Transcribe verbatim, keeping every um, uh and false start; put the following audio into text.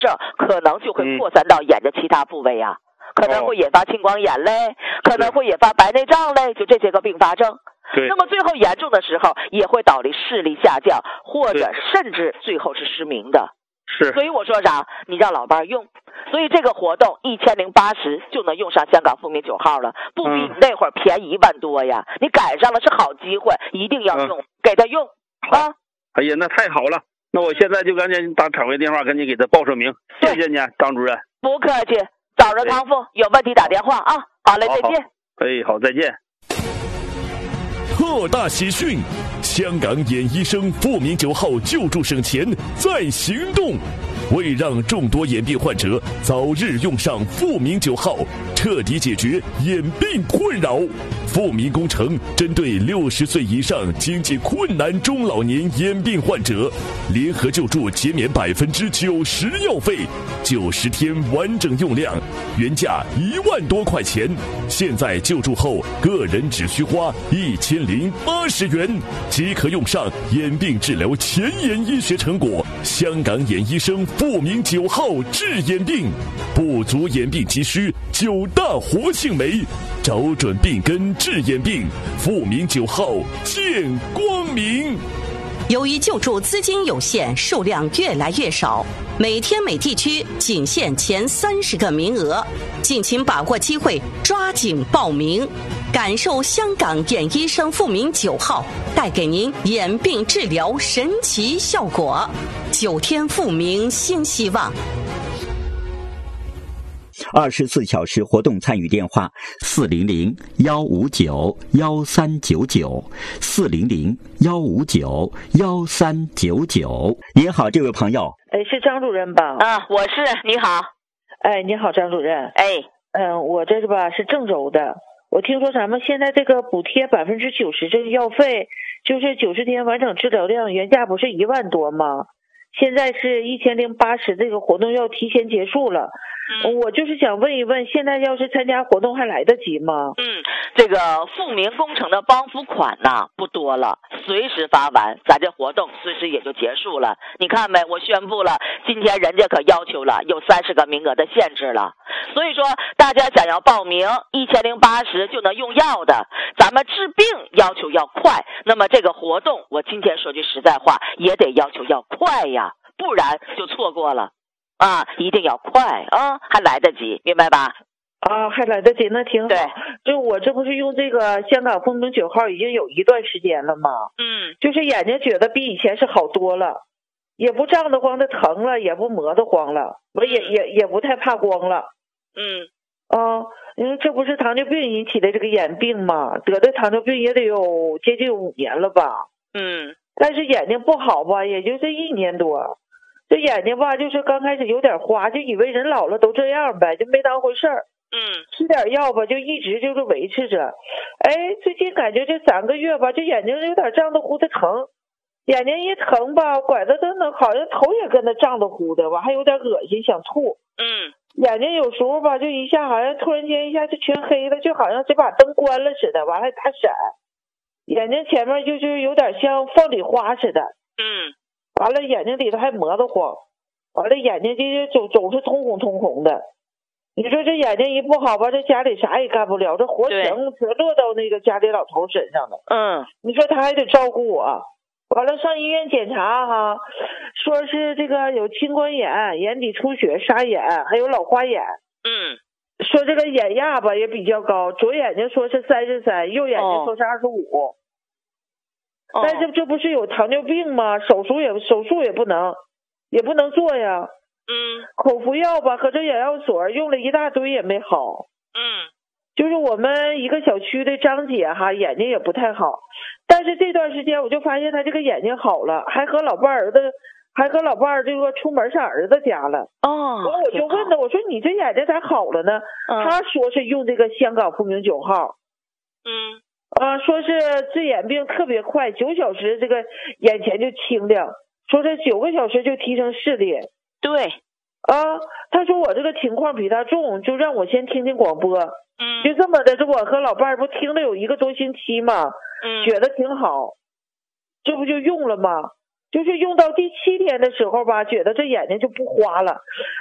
症可能就会扩散到眼睛其他部位啊，嗯、可能会引发青光眼嘞，可能会引发白内障嘞，就这些个并发症。 对， 那么最后严重的时候也会导致视力下降，或者甚至最后是失明的。 是， 所以我说啥，你让老伴儿用，所以这个活动一千零八十就能用上香港富民九号了，不比你那会儿便宜一万多呀！嗯、你赶上了是好机会，一定要用，嗯、给他用啊！ 哎呀，那太好了，那我现在就赶紧打场外电话，赶紧给他报上名。谢谢你，张主任。 不客气，早日康复，有问题打电话啊！好嘞，再见。 哎，好，再见。 特大喜讯！香港眼医生富民九号救助省钱在行动，为让众多眼病患者早日用上富民九号，彻底解决眼病困扰。富民工程针对六十岁以上经济困难中老年眼病患者，联合救助减免百分之九十药费，九十天完整用量，原价一万多块钱，现在救助后个人只需花一千零八十元，即可用上眼病治疗前沿医学成果。香港眼医生富民九号治眼病，不足眼病急需九大活性酶，找准病根治眼病，富民九号见光明。 由于救助资金有限，数量越来越少，每天每地区仅限前三十个名额，敬请把握机会，抓紧报名，感受香港眼医生富民九号带给您眼病治疗神奇效果。九天复明新希望。 二十四小时活动参与电话：四零零幺五九幺三九九，四零零幺五九幺三九九。您好，这位朋友。 哎，是张主任吧？ 啊，我是。你好。 哎，你好，张主任。 哎， 嗯，我这是吧是郑州的。我听说咱们现在这个补贴百分之九十这个药费，就是九十天完整治疗量，原价不是一万多吗？现在是一千零八十，这个活动要提前结束了。嗯、我就是想问一问，现在要是参加活动还来得及吗？ 嗯，这个富民工程的帮扶款呐不多了，随时发完，咱这活动随时也就结束了。你看没，我宣布了，今天人家可要求了，有三十个名额的限制了。所以说，大家想要报名一千零八十就能用药的，咱们治病要求要快，那么这个活动，我今天说句实在话，也得要求要快呀，不然就错过了。啊，一定要快啊，还来得及，明白吧？ 啊，还来得及，那挺好。 对， 就我这不是用这个香港富民九号已经有一段时间了吗？ 嗯， 就是眼睛觉得比以前是好多了，也不胀得慌的疼了，也不磨得慌了，我也、嗯、也也不太怕光了。 嗯， 啊，因为这不是糖尿病引起的这个眼病嘛，得的糖尿病也得有接近五年了吧？ 嗯， 但是眼睛不好吧，也就这一年多。这眼睛吧，就是刚开始有点花，就以为人老了都这样呗，就没当回事儿。 嗯， 吃点药吧，就一直就是维持着。哎，最近感觉这三个月吧，就眼睛有点胀得乎的疼，眼睛一疼吧，拐着真的好像头也跟着胀得乎的，完还有点恶心，想吐。 嗯， 眼睛有时候吧，就一下好像突然间一下就全黑了，就好像这把灯关了似的，完了还打闪。眼睛前面就是有点像放礼花似的。 嗯。 完了，眼睛里头还磨得慌，完了眼睛就总总是通红通红的。你说这眼睛一不好吧，这家里啥也干不了，这活全全落到那个家里老头身上了。 嗯， 你说他还得照顾我，完了上医院检查哈，说是这个有青光眼、眼底出血、沙眼，还有老花眼。 嗯， 说这个眼压吧也比较高，左眼睛说是三十三，右眼睛说是二十五。但是这不是有糖尿病吗？手术也手术也不能，也不能做呀。 嗯， 口服药吧，和这眼药水用了一大堆也没好。 嗯， 就是我们一个小区的张姐哈，眼睛也不太好，但是这段时间我就发现她这个眼睛好了，还和老伴儿子，还和老伴儿这个出门上儿子家了。 哦， 完我就问他，我说你这眼睛咋好了呢？ 嗯、 他说是用这个香港富民九号。 嗯。 啊，说是治眼病特别快，九小时这个眼前就清亮，说是九个小时就提升视力。 对， 啊，他说我这个情况比他重，就让我先听听广播。 嗯， 就这么的，这我和老伴儿不听了有一个多星期嘛， 嗯， 觉得挺好，这不就用了吗？ 就是用到第七天的时候吧，觉得这眼睛就不花了。